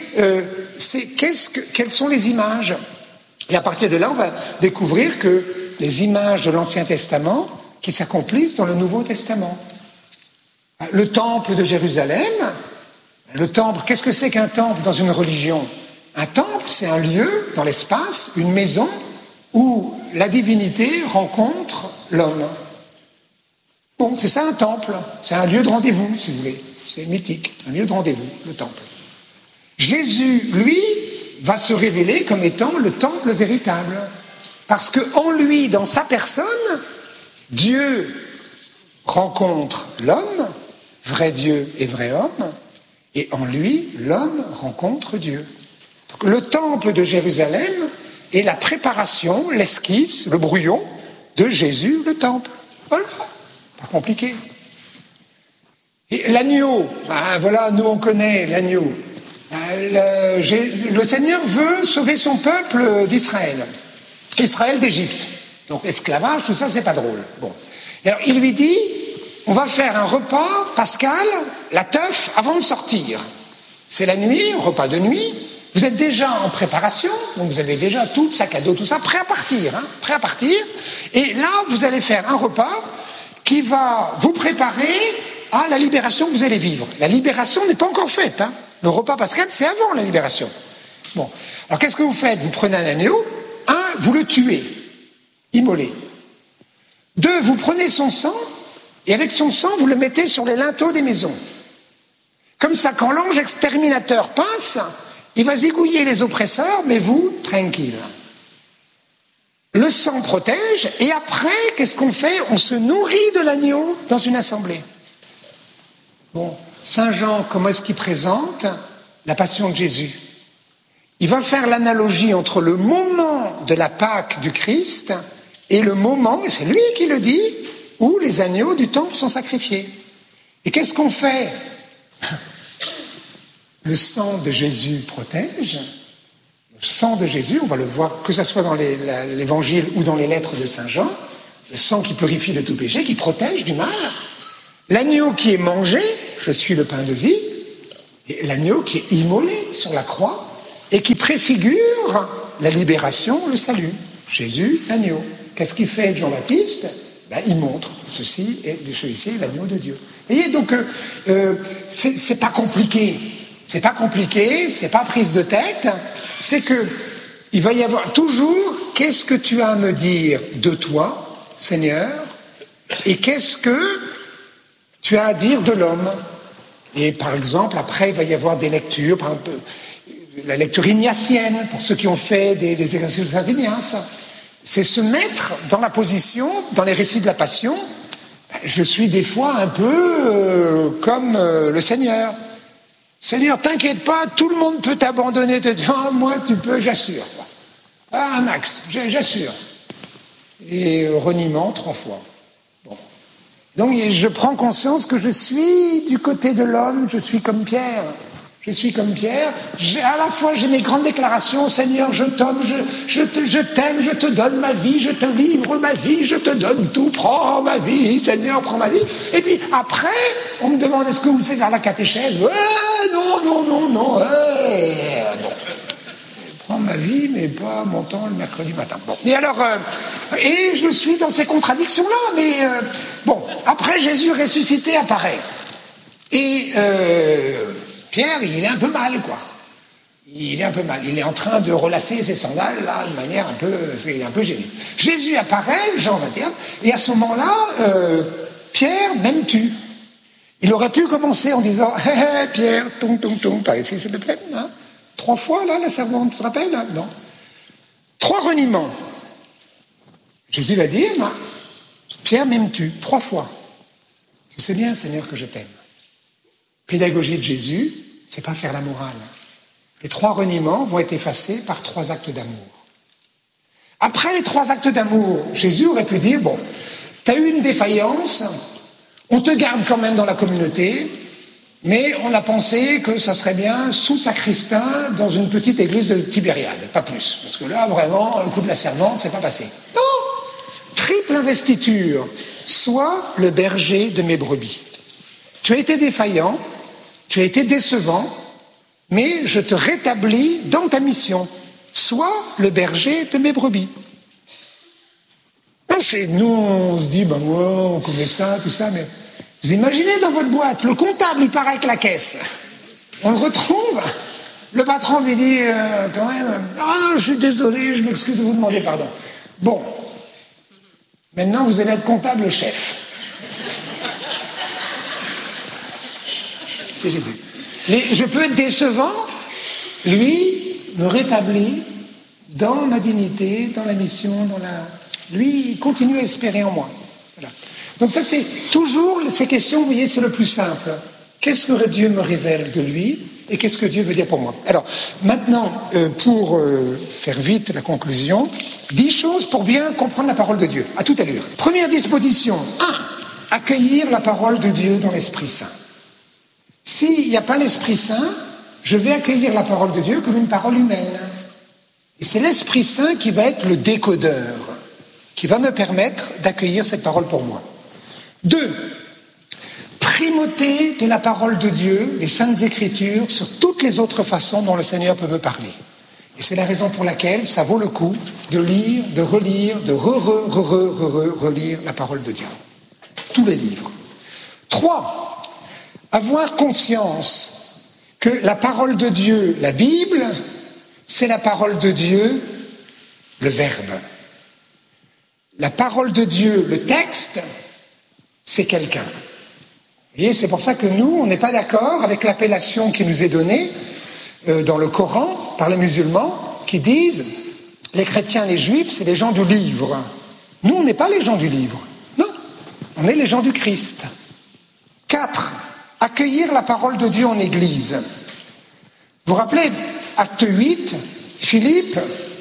quelles sont les images? Et à partir de là, on va découvrir que les images de l'Ancien Testament qui s'accomplissent dans le Nouveau Testament. Le temple de Jérusalem, le temple, qu'est-ce que c'est qu'un temple dans une religion? Un temple, c'est un lieu dans l'espace, une maison où la divinité rencontre l'homme. Bon, c'est ça un temple, c'est un lieu de rendez-vous, si vous voulez. C'est mythique, un lieu de rendez-vous, le temple. Jésus, lui, va se révéler comme étant le temple véritable. Parce qu'en lui, dans sa personne, Dieu rencontre l'homme, vrai Dieu et vrai homme, et en lui, l'homme rencontre Dieu. Donc, le temple de Jérusalem est la préparation, l'esquisse, le brouillon de Jésus, le temple. Voilà, pas compliqué. Et l'agneau, voilà, nous on connaît l'agneau. Le Seigneur veut sauver son peuple d'Israël, Israël d'Égypte. Donc esclavage, tout ça, c'est pas drôle. Bon. Et alors il lui dit, on va faire un repas pascal, la teuf, avant de sortir. C'est la nuit, repas de nuit. Vous êtes déjà en préparation, donc vous avez déjà tout, sac à dos, tout ça, prêt à partir. Prêt à partir. Et là, vous allez faire un repas qui va vous préparer à la libération que vous allez vivre. La libération n'est pas encore faite. Le repas pascal, c'est avant la libération. Bon. Alors qu'est-ce que vous faites? Vous prenez un agneau, vous le tuez, immolé. 2, vous prenez son sang, et avec son sang, vous le mettez sur les linteaux des maisons. Comme ça, quand l'ange exterminateur passe, il va zigouiller les oppresseurs, mais vous, tranquille. Le sang protège, et après, qu'est-ce qu'on fait? On se nourrit de l'agneau dans une assemblée. Bon, Saint Jean, comment est-ce qu'il présente la passion de Jésus? Il va faire l'analogie entre le moment de la Pâque du Christ et le moment, et c'est lui qui le dit, où les agneaux du temple sont sacrifiés. Et qu'est-ce qu'on fait? Le sang de Jésus protège. Le sang de Jésus, on va le voir, que ce soit dans l'évangile ou dans les lettres de Saint Jean, le sang qui purifie de tout péché, qui protège du mal. L'agneau qui est mangé, je suis le pain de vie, et l'agneau qui est immolé sur la croix et qui préfigure la libération, le salut. Jésus, l'agneau. Qu'est-ce qu'il fait Jean-Baptiste? Il montre celui-ci est l'agneau de Dieu. Vous voyez, donc c'est pas compliqué. C'est pas compliqué, c'est pas prise de tête. C'est que il va y avoir toujours qu'est-ce que tu as à me dire de toi, Seigneur, et qu'est-ce que tu as à dire de l'homme. Et par exemple, après, il va y avoir des lectures, par exemple, la lecture ignatienne, pour ceux qui ont fait des exercices de Saint Ignace. C'est se mettre dans la position, dans les récits de la Passion, je suis des fois un peu comme le Seigneur. Seigneur, t'inquiète pas, tout le monde peut t'abandonner, te dire, moi tu peux, j'assure. Max, j'assure. Et reniement 3 fois. Bon. Donc je prends conscience que je suis du côté de l'homme, je suis comme Pierre. Je suis comme Pierre. À la fois j'ai mes grandes déclarations, Seigneur, je t'aime, je t'aime, je te donne ma vie, je te livre ma vie, je te donne tout, prends ma vie, Seigneur, prends ma vie. Et puis après, on me demande est-ce que vous faites vers la catéchèse? Non. Prends ma vie, mais pas mon temps le mercredi matin. Bon. Et alors, et je suis dans ces contradictions-là, mais bon, après Jésus ressuscité apparaît. Et Pierre, il est un peu mal, quoi. Il est un peu mal. Il est en train de relasser ses sandales, là, de manière un peu... Il est un peu gêné. Jésus apparaît, Jean 21, et à ce moment-là, Pierre, m'aimes-tu? Il aurait pu commencer en disant « Hé, Pierre, ton, par ici, s'il te plaît, hein ?» 3 fois, là, la servante, tu te rappelles? Non. 3 reniements. Jésus va dire « Pierre, m'aimes-tu » 3 fois. Tu sais bien, Seigneur, que je t'aime. Pédagogie de Jésus, c'est pas faire la morale. Les 3 reniements vont être effacés par 3 actes d'amour. Après les 3 actes d'amour, Jésus aurait pu dire, bon, t'as eu une défaillance, on te garde quand même dans la communauté, mais on a pensé que ça serait bien sous sacristain dans une petite église de Tibériade, pas plus. Parce que là, vraiment, le coup de la servante, c'est pas passé. Non! Triple investiture. Sois le berger de mes brebis. Tu as été défaillant, tu as été décevant, mais je te rétablis dans ta mission. Sois le berger de mes brebis. Nous, on se dit, ouais, on connaît ça, tout ça, mais vous imaginez dans votre boîte, le comptable, il part avec la caisse. On le retrouve, le patron lui dit, quand même, ah non, je suis désolé, je m'excuse de vous demander pardon. Bon, maintenant vous allez être comptable chef. C'est Jésus. Je peux être décevant, lui me rétablit dans ma dignité, dans la mission, lui il continue à espérer en moi. Voilà. Donc ça c'est toujours ces questions, vous voyez, c'est le plus simple. Qu'est-ce que Dieu me révèle de lui et qu'est-ce que Dieu veut dire pour moi? Alors maintenant, pour faire vite la conclusion, 10 choses pour bien comprendre la parole de Dieu, à toute allure. Première disposition, 1. Accueillir la parole de Dieu dans l'Esprit Saint. S'il n'y a pas l'Esprit Saint, je vais accueillir la parole de Dieu comme une parole humaine. Et c'est l'Esprit Saint qui va être le décodeur, qui va me permettre d'accueillir cette parole pour moi. 2. Primauté de la parole de Dieu, les Saintes Écritures, sur toutes les autres façons dont le Seigneur peut me parler. Et c'est la raison pour laquelle ça vaut le coup de lire, de relire, de relire la parole de Dieu. Tous les livres. 3. Avoir conscience que la parole de Dieu, la Bible, c'est la parole de Dieu, le Verbe. La parole de Dieu, le texte, c'est quelqu'un. Vous voyez, c'est pour ça que nous, on n'est pas d'accord avec l'appellation qui nous est donnée dans le Coran par les musulmans qui disent les chrétiens, les juifs, c'est les gens du livre. Nous, on n'est pas les gens du livre. Non, on est les gens du Christ. 4. Accueillir la parole de Dieu en Église. Vous vous rappelez, acte 8, Philippe,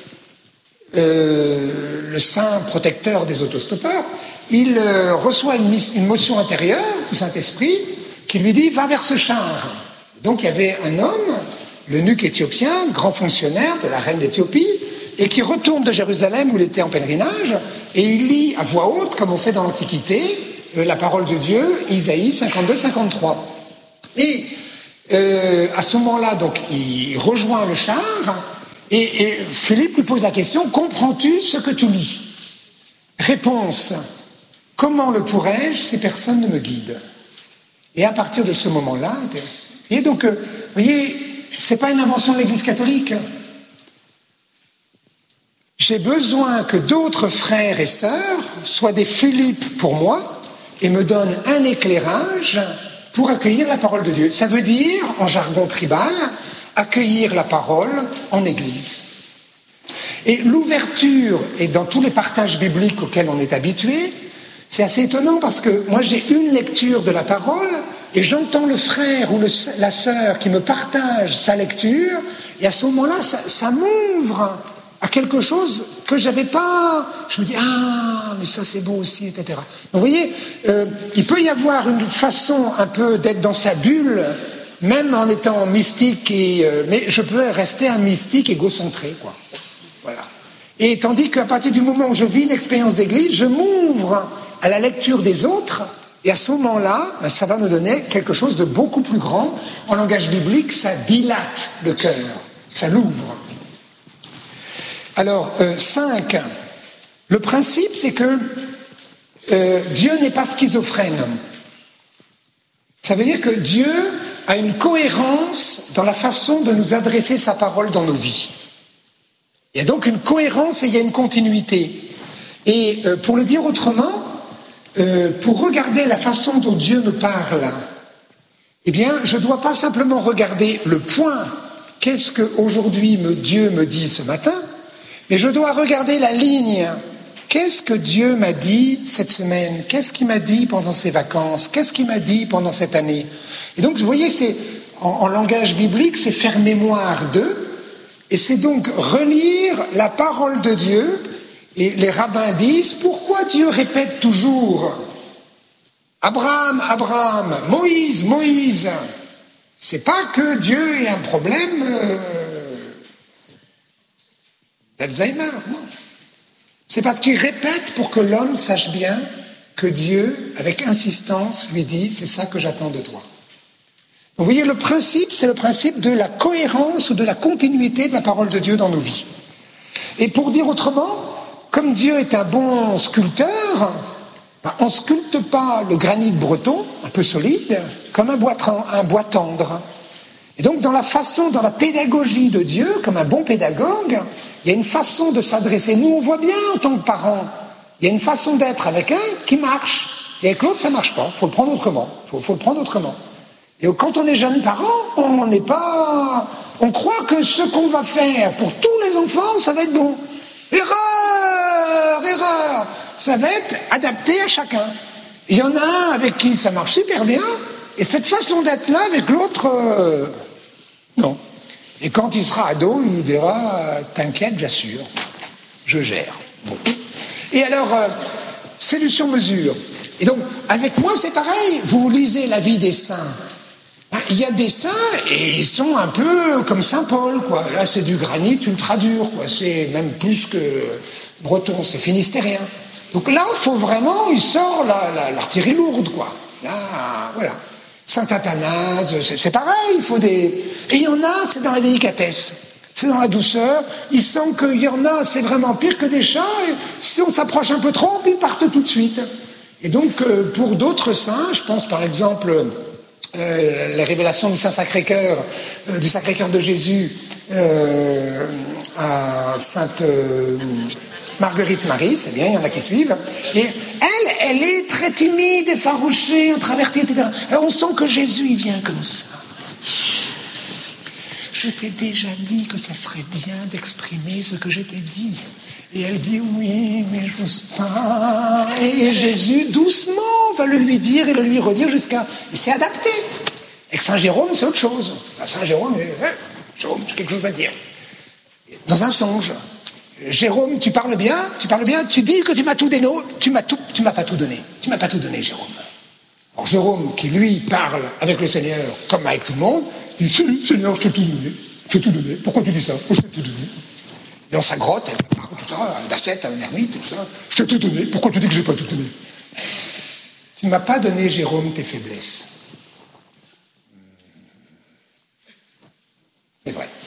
le saint protecteur des autostoppeurs, il reçoit une motion intérieure du Saint-Esprit qui lui dit « va vers ce char ». Donc il y avait un homme, l'eunuque éthiopien, grand fonctionnaire de la reine d'Éthiopie, et qui retourne de Jérusalem où il était en pèlerinage, et il lit à voix haute, comme on fait dans l'Antiquité, la parole de Dieu, Isaïe 52-53. Et à ce moment-là, donc, il rejoint le char, et Philippe lui pose la question, comprends-tu ce que tu lis? Réponse, comment le pourrais-je si personne ne me guide? Et à partir de ce moment-là, et donc, vous voyez, c'est pas une invention de l'Église catholique. J'ai besoin que d'autres frères et sœurs soient des Philippe pour moi et me donnent un éclairage pour accueillir la parole de Dieu. Ça veut dire, en jargon tribal, accueillir la parole en Église. Et l'ouverture, et dans tous les partages bibliques auxquels on est habitué, c'est assez étonnant parce que moi j'ai une lecture de la parole et j'entends le frère ou la sœur qui me partage sa lecture et à ce moment-là, ça m'ouvre à quelque chose que j'avais pas. Je me dis, ah, mais ça c'est beau aussi, etc. Donc, vous voyez, il peut y avoir une façon un peu d'être dans sa bulle, même en étant mystique, mais je peux rester un mystique égocentré, quoi. Voilà. Et tandis qu'à partir du moment où je vis l'expérience d'église, je m'ouvre à la lecture des autres, et à ce moment-là, ça va me donner quelque chose de beaucoup plus grand. En langage biblique, ça dilate le cœur, ça l'ouvre. Alors, 5, le principe, c'est que Dieu n'est pas schizophrène. Ça veut dire que Dieu a une cohérence dans la façon de nous adresser sa parole dans nos vies. Il y a donc une cohérence et il y a une continuité. Et pour le dire autrement, pour regarder la façon dont Dieu me parle, eh bien, je ne dois pas simplement regarder le point, qu'est-ce qu'aujourd'hui Dieu me dit ce matin, mais je dois regarder la ligne. Qu'est-ce que Dieu m'a dit cette semaine? Qu'est-ce qu'il m'a dit pendant ses vacances? Qu'est-ce qu'il m'a dit pendant cette année? Et donc, vous voyez, c'est en langage biblique, c'est faire mémoire d'eux, et c'est donc relire la parole de Dieu. Et les rabbins disent, pourquoi Dieu répète toujours Abraham, Abraham, Moïse, Moïse? C'est pas que Dieu ait un problème d'Alzheimer, non. C'est parce qu'il répète pour que l'homme sache bien que Dieu, avec insistance, lui dit, c'est ça que j'attends de toi. Vous voyez, le principe, c'est le principe de la cohérence ou de la continuité de la parole de Dieu dans nos vies. Et pour dire autrement, comme Dieu est un bon sculpteur, on ne sculpte pas le granit breton, un peu solide, comme un bois tendre. Et donc dans la pédagogie de Dieu, comme un bon pédagogue, il y a une façon de s'adresser. Nous, on voit bien en tant que parents, il y a une façon d'être avec un qui marche, et avec l'autre, ça ne marche pas. Il faut le prendre autrement. Faut le prendre autrement. Et quand on est jeune parent, on croit que ce qu'on va faire pour tous les enfants, ça va être bon. Erreur. Ça va être adapté à chacun. Il y en a un avec qui ça marche super bien, et cette façon d'être là avec l'autre, non. Et quand il sera ado, il nous dira, t'inquiète, j'assure, je gère. Bon. Et alors, c'est du sur-mesure. Et donc, avec moi, c'est pareil. Vous lisez la vie des saints. Il y a des saints, et ils sont un peu comme Saint Paul, quoi. Là, c'est du granit ultra dur, quoi. C'est même plus que breton, c'est finistérien. Donc là, il faut vraiment, il sort l'artillerie lourde, quoi. Là, voilà. Saint Athanase, c'est pareil, il faut des... Et il y en a, c'est dans la délicatesse, c'est dans la douceur. Il sent qu'il y en a, c'est vraiment pire que des chats, et si on s'approche un peu trop, ils partent tout de suite. Et donc, pour d'autres saints, je pense par exemple... les révélations du Saint-Sacré-Cœur, du Sacré-Cœur de Jésus à Sainte Marguerite Marie, c'est bien, il y en a qui suivent. Et elle est très timide, effarouchée, introvertie, etc. Alors on sent que Jésus, il vient comme ça. Je t'ai déjà dit que ça serait bien d'exprimer ce que je t'ai dit. Et elle dit oui, mais je n'ose pas. Et Jésus, doucement, va le lui dire et le lui redire jusqu'à... Et c'est adapté. Avec Saint Jérôme, c'est autre chose. Saint Jérôme, Jérôme, j'ai quelque chose à dire. Dans un songe, Jérôme, tu parles bien, tu dis que tu m'as tout donné. Tu m'as pas tout donné. Tu m'as pas tout donné, Jérôme. Alors Jérôme, qui lui parle avec le Seigneur, comme avec tout le monde, dit Seigneur, je t'ai tout donné. Je t'ai tout donné. Pourquoi tu dis ça? Je t'ai tout donné. Et dans sa grotte, tout ça, un ascète, un ermite, tout ça. Je t'ai tout donné. Pourquoi tu dis que je n'ai pas tout donné? Tu ne m'as pas donné, Jérôme, tes faiblesses. C'est vrai.